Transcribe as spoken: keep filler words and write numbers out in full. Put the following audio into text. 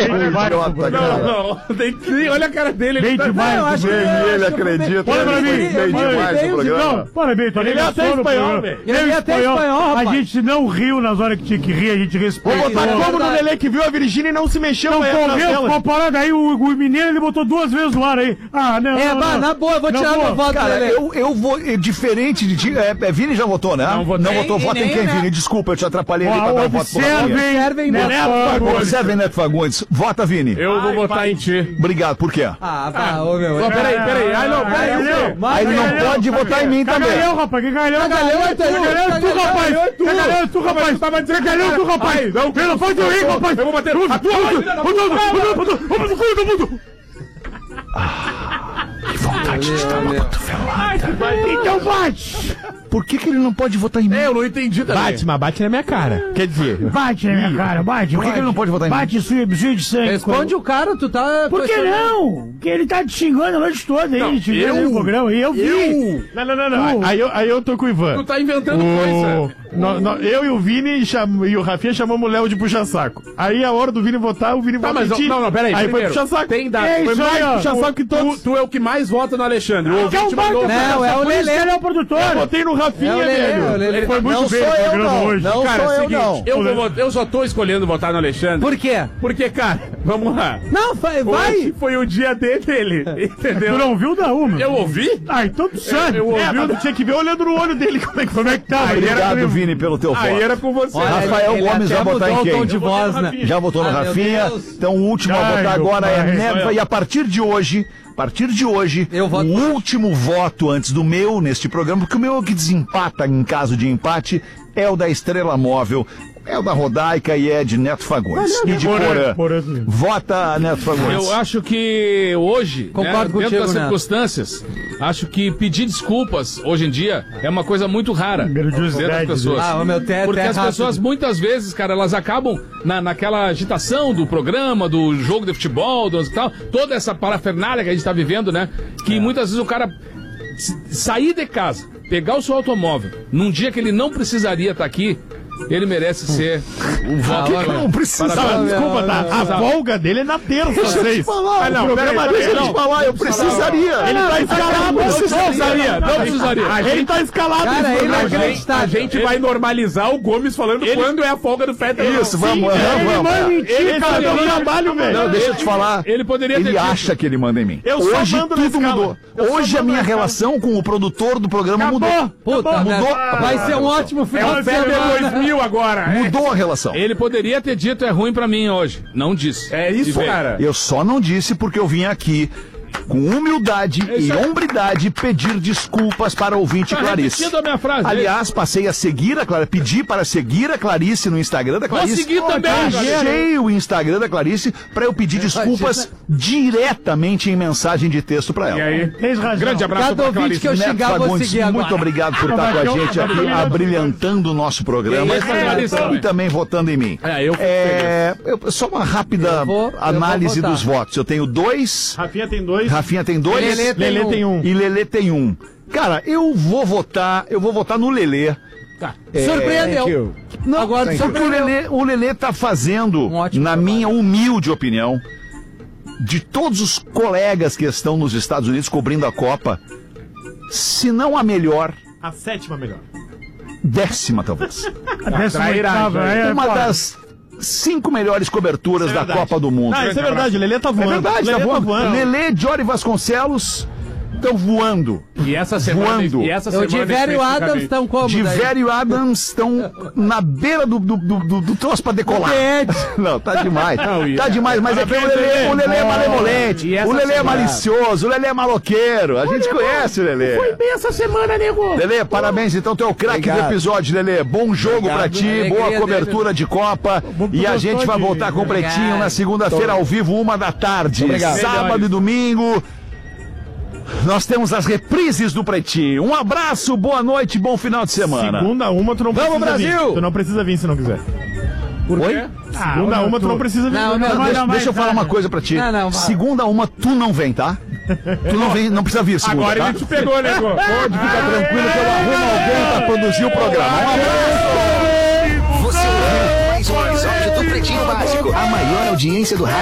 idiota, cara. Não, não. Tem que... Olha a cara dele. Bem Ele tá... demais. Não, acho que ele acredita. Olha pra mim. Bem demais o programa. Não, parabéns. Ele é até espanhol, velho. Ele é até espanhol, A gente não riu nas horas que tinha que rir, a gente respeitou. Vou botar como no Lelê que viu a Virgínia e não se mexeu. Não correu, ficou parado aí, o, o mineiro ele botou duas vezes no ar aí. Ah, não. É, não, bah, não. na boa, eu vou Na tirar boa. meu voto, Cara, Lelê. eu, eu vou, é, diferente de ti, é, é, Vini já votou, né? Não votei. Não votou, vota em Nem, quem, né? Vini? Desculpa, eu te atrapalhei ali Ó, pra dar um voto pro Rafinha. observem, Servem Neto Neto Fagundes. Observem, Neto Fagundes. Vota, Vini. Eu vou votar em ti. Obrigado, por quê? Ah, vá, ô meu. Ó, peraí, peraí. Ai, não, peraí. Cagalhão. Aí ele não pode votar em mim também. Cagalhão, rapaz, que cagalhão. Cagalhão é tu, Cagalhão é tu, cagalhão rapaz. é tu. Cagalhão é tu, rapaz. Cagalhão é tu, rapaz. Não, não faz eu rir, rapaz. Eu vou bater. Que vontade de estar uma cotovelada. Então bate. Por que que ele não pode votar em mim? É, eu não entendi também. Bate, mas bate na minha cara. Quer dizer, Bate na minha cara, bate. Por que que ele não pode votar em mim? Bate sua de sangue. Responde o cara, tu tá... Por que não? Porque ele tá te xingando a noite toda aí, Não, te xingando eu- no programa. E eu vi. Eu? Não, não, não, não. Aí eu, aí eu tô com o Ivan. Tu tá inventando O- coisa. no- no- eu e o Vini cham- e o Rafinha chamamos o Léo de puxa-saco. Aí a hora do Vini votar, o Vini Tá, vota mas em ti. não, não, peraí. Aí primeiro, foi puxa-saco. Tem dado. É Foi isso mais aí, ó. puxa-saco que todos. Tu, tu é o que mais vota no Alexandre. O Que é um ouvinte mandou... baita Não, é o por isso Lelê. que ele é o produtor. Eu votei no Rafinha, É o Lelê, velho. é o Lelê. Ele foi muito Não bem sou no eu, programa não. hoje. Não Cara, sou eu, seguinte, não. Eu, vou votar- eu só tô escolhendo votar no Alexandre. Por quê? Porque, cara, vamos lá. Não, vai, Hoje vai. foi o dia D dele, entendeu? Tu não viu da uma? Eu ouvi? Ah, então tu sabe. Eu ouvi. É, mas tu tinha que ver olhando no olho dele como é que Como é que tá? Aí era Obrigado, comigo. Vini, pelo teu voto. Aí era com você. Olha, Rafael ele- ele Gomes até vai votar em mudou o quem? tom de Eu voz, né? Já votou no Ah, meu Rafinha. Deus. Então o último a Ai, votar meu agora é pai. Neva. E a partir de hoje, a partir de hoje, Eu voto o por- último voto antes do meu neste programa, porque o meu é o que desempata em caso de empate, é o da Estrela Móvel. É o da Rodaica e é de Neto Fagundes. E de Porã, Porã. Porã. Vota, Neto Fagundes. Eu acho que hoje, Concordo né, contigo, dentro das Neto. circunstâncias, acho que pedir desculpas hoje em dia é uma coisa muito rara dentro das Grandiosidade, pessoas. Ah, o meu até- Porque até as rápido. pessoas muitas vezes, cara, elas acabam na, naquela agitação do programa, do jogo de futebol, do tal, toda essa parafernália que a gente tá vivendo, né? Que muitas vezes o cara s- sair de casa, pegar o seu automóvel, num dia que ele não precisaria estar aqui, ele merece ser um voto. que que eu não precisava? Tá, mas desculpa, tá? A folga dele é na terça, Deixa eu te vocês. falar, Ah, não, o programa peraí, deixa eu peraí, te falar, eu precisaria. Ele tá escalado. Não precisaria, não precisaria. Ele tá escalado. Cara, nesse ele programa. é inacreditável. A gente vai normalizar o Gomes falando quando é a folga do Feta. Isso, vamos, Sim, vamos, ele vamos. manda em ti, Ele tá cara. dando trabalho, velho. Não, deixa eu te falar. Ele poderia ter Ele dito. acha que ele manda em mim. Eu só Hoje mando na tudo escala. mudou. Eu só Hoje a mando minha na escala. relação com o produtor do programa Acabou. mudou. Puta, Mudou. merda. Vai ser um ótimo É final o de Feta semana. dois mil agora. é. Mudou a relação. Ele poderia ter dito é ruim pra mim hoje. Não disse. É isso, E veio. cara. Eu só não disse porque eu vim aqui com humildade e hombridade pedir desculpas para o ouvinte Tá Clarice. repetindo a minha frase. Aliás, passei a seguir a Clarice, pedi para seguir a Clarice no Instagram da Clarice. seguir também, Achei o Instagram da Clarice para eu pedir desculpas diretamente em mensagem de texto para ela. E aí? Tens razão. Grande abraço Cada pra ouvinte Clarice. que eu Neto xingar, eu vou Fagundes, seguir agora. muito obrigado por estar com a gente aqui, abrilhantando o nosso programa E essa Clarice e também. também votando em mim. É, eu fico É, eu- só uma rápida Eu vou- eu análise vou votar. dos votos. Eu tenho dois, Rafinha tem dois. Rafinha tem dois, Lelê tem Lelê um. tem um. e Lelê tem um. Cara, eu vou votar, eu vou votar no Lelê. Tá. Surpreendeu. Não, Agora porque o surpreendeu. Lelê, o Lelê tá fazendo, Um ótimo na trabalho. minha humilde opinião, de todos os colegas que estão nos Estados Unidos cobrindo a Copa, se não a melhor, A sétima melhor. décima talvez. A décima trairagem. oitava, é, Uma pô. das cinco melhores coberturas Isso é da verdade. Copa do Mundo. Ah, isso é verdade. Lelê tá voando. É verdade, tá Lelê voando. Lelê, Jory Vasconcelos estão voando. E essa semana. Voando. E essa O semana Diverio Adams especificamente. estão como? daí? Diverio Adams estão na beira do, do, do, do, do troço pra decolar. Não, tá demais. Não, e- Tá demais, mas é que o Lelê, o Lelê é malemolente, E essa o Lelê é semana- malicioso, o Lelê é maloqueiro. A gente conhece o Lelê. Foi bem essa semana, nego. Lelê, parabéns, então, tu é o craque do Obrigado. episódio, Lelê. Bom jogo Obrigado. pra ti, Alegria boa dele. cobertura de Copa. E a gente vai voltar com o Pretinho Obrigado. na segunda-feira, ao vivo, uma da tarde. Obrigado. Sábado e domingo. Nós temos as reprises do Pretinho. Um abraço, boa noite, bom final de semana. Segunda uma, tu não Vamos, precisa Brasil! vir. Tu não precisa vir se não quiser. Oi? Segunda uma, tu não precisa vir. Não, não, Deixa, não, deixa- não, deixa eu mas- falar uma coisa pra ti. Não, não, vai. Segunda uma, tu não vem, tá? Tu não vem, não precisa vir segunda, Agora tá? ele te pegou, né, Gô? Pode ficar tranquilo que eu arrumo alguém pra produzir o programa. Um abraço! Você ouviu mais um episódio do Pretinho Básico, a maior audiência do rádio.